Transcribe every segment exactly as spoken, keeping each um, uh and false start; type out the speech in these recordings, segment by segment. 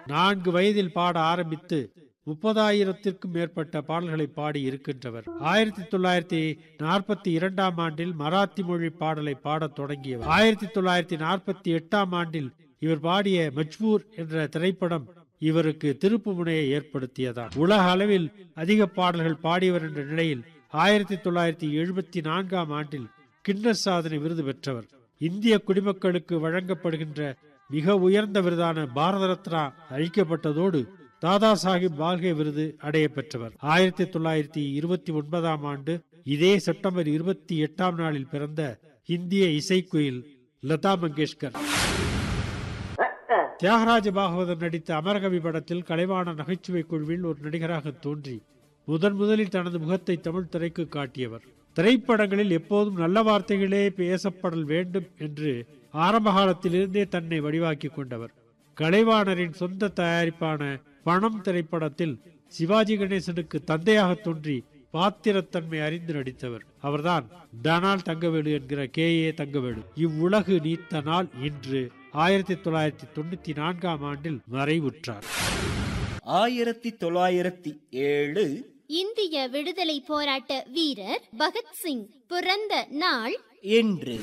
நான்கு வயதில் பாட ஆரம்பித்து முப்பதாயிரத்திற்கும் மேற்பட்ட பாடல்களை பாடி இருக்கின்றவர். ஆயிரத்தி தொள்ளாயிரத்தி நாற்பத்தி இரண்டாம் ஆண்டில் மராத்தி மொழி பாடலை பாடத் தொடங்கியவர். ஆயிரத்தி தொள்ளாயிரத்தி நாற்பத்தி எட்டாம் ஆண்டில் இவர் பாடிய மஜ்பூர் என்ற திரைப்படம் இவருக்கு திருப்பு முனையை ஏற்படுத்தியதார். உலக அளவில் அதிக பாடல்கள் பாடியவர் என்ற நிலையில் ஆயிரத்தி தொள்ளாயிரத்தி எழுபத்தி நான்காம் ஆண்டில் கின்னஸ் சாதனை விருது பெற்றவர். இந்திய குடிமக்களுக்கு வழங்கப்படுகின்ற மிக உயர்ந்த விருதான பாரத ரத்னா அளிக்கப்பட்டதோடு தாதா சாஹிப் பால்கே விருது அடைய பெற்றவர். ஆயிரத்தி தொள்ளாயிரத்தி இருபத்தி ஒன்பதாம் ஆண்டு இதே செப்டம்பர் இருபத்தி எட்டாம் நாளில் பிறந்த இந்திய இசைக்குயில் லதா மங்கேஷ்கர். தியாகராஜ பாகவதர் நடித்த அமரகவி படத்தில் கலைவாண நகைச்சுவை குழுவில் ஒரு நடிகராக தோன்றி முதன் முதலில் தனது முகத்தை தமிழ் திரைக்கு காட்டியவர். திரைப்படங்களில் எப்போதும் நல்ல வார்த்தைகளே பேசப்படல் வேண்டும் என்று ஆரம்ப காலத்திலிருந்தே தன்னை வடிவாக்கி கொண்டவர். கலைவாணரின் சொந்த தயாரிப்பான பணம் திரைப்படத்தில் சிவாஜி கணேசனுக்கு தந்தையாக தோன்றி பாத்திரத்தன்மை அறிந்து நடித்தவர். அவர்தான் டனால் தங்கவேலு என்கிற கே ஏ தங்கவேலு. இவ்வுலகு நீத்த நாள் இன்று ஆயிரத்தி தொள்ளாயிரத்தி தொண்ணூத்தி நான்காம் ஆண்டில் மறைவுற்றார். ஆயிரத்தி தொள்ளாயிரத்தி ஏழு இந்திய விடுதலை போராட்ட வீரர் பகத்சிங் பிறந்த நாள் என்று.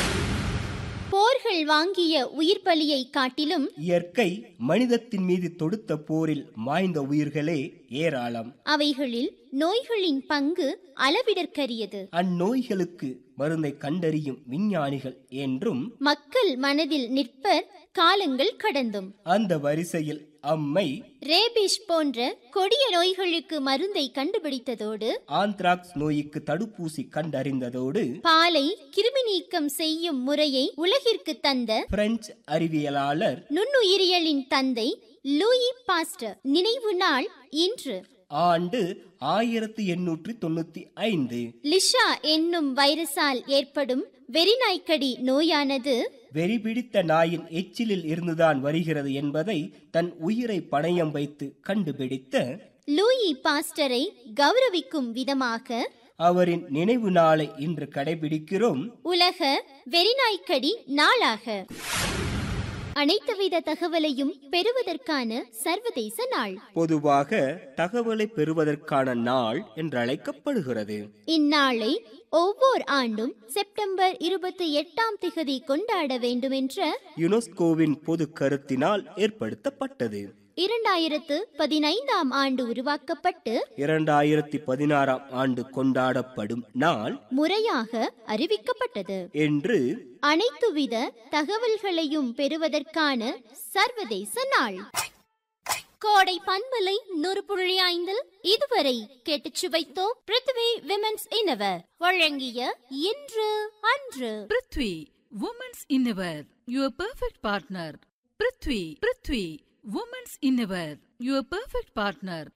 போர்கள் வாங்கிய உயிர் பலியை காட்டிலும் இயற்கை மனிதத்தின் மீது தொடுத்த போரில் மாய்ந்த உயிர்களே ஏராளம். அவைகளில் நோய்களின் பங்கு அளவிடற்கரியது. அந்நோய்களுக்கு மருந்தை கண்டறியும் விஞ்ஞானிகள் என்றும் மக்கள் மனதில் நிற்பர் காலங்கள் கடந்தும். அந்த வரிசையில் அம்மை ரேபிஸ் போன்ற கொடிய நோய்களுக்கு மருந்தை கண்டுபிடித்ததோடு ஆந்த்ராக்ஸ் நோய்க்கு தடுப்பூசி கண்டறிந்ததோடு பாலை கிருமி நீக்கம் செய்யும் முறையை உலகிற்கு தந்த பிரெஞ்சு அறிவியலாளர் நுண்ணுயிரியலின் தந்தை லூயி பாஸ்டர் நினைவு நாள் இன்று. ஆண்டு ஆயிரத்தி எண்ணூற்றி தொண்ணூத்தி ஐந்து. லிஷா என்னும் வைரஸால் ஏற்படும் வெறிநாய்க்கடி நோயானது வெறி பிடித்த நாயின் எச்சிலில் இருந்துதான் வருகிறது என்பதை தன் உயிரை பணயம் வைத்து கண்டுபிடித்த லூயி பாஸ்டரை கௌரவிக்கும் விதமாக அவரின் நினைவு நாளை இன்று கடைபிடிக்கிறோம். உலக வெறிநாய்க்கடி நாளாக. அனைத்து வித தகவலையும் பெறுவதற்கான சர்வதேச நாள். பொதுவாக தகவலை பெறுவதற்கான நாள் என்று அழைக்கப்படுகிறது. இந்நாளை ஒவ்வொரு ஆண்டும் செப்டம்பர் இருபத்தி எட்டாம் திகதி கொண்டாட வேண்டும் என்ற யுனெஸ்கோவின் பொது கருத்தினால் ஏற்படுத்தப்பட்டது. இரண்டாயிரத்து பதினைந்தாம் ஆண்டு உருவாக்கப்பட்டு இரண்டாயிரத்தி பதினாறாம் ஆண்டு கொண்டாடப்படும் நாள் முறையாக அறிவிக்கப்பட்டது என்று அனைத்து வித தகவல்களையும் பெறுவதற்கான சர்வதேச நாள். கோடை பண்பலை நூறு புள்ளி ஐந்தில் இதுவரை கேட்டுச் சுவைத்தோம் பிருத்வி விமென்ஸ் இன்னவர் வழங்கிய இன்று அன்று. Prithvi women's இன்னவர் your perfect partner. Prithvi Prithvi women's இன்னவர் your perfect partner.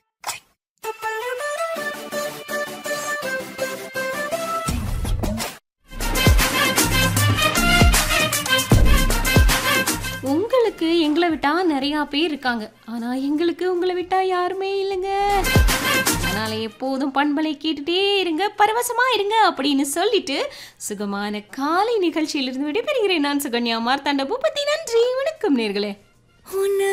உங்களுக்கு எங்களை விட்டா நிறைய பேர் இருக்காங்க, ஆனா எங்களுக்கு உங்களை விட்டா யாருமே இல்லைங்க. அதனால எப்போதும் பண்பலை கேட்டுட்டே இருங்க, பரவசமா இருங்க அப்படின்னு சொல்லிட்டு சுகமான காலை நிகழ்ச்சியிலிருந்து விடைபெறுகிறேன். நான் சுகன்யா மார்த்தாண்ட பூபதி. நன்றி, வணக்கம் நேர்களே.